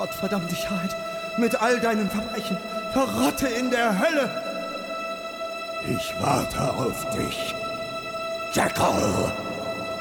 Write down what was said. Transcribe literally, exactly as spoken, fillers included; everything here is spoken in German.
Gott verdamm dich, Hyde, mit all deinen Verbrechen. Verrotte in der Hölle! Ich warte auf dich, Jackal.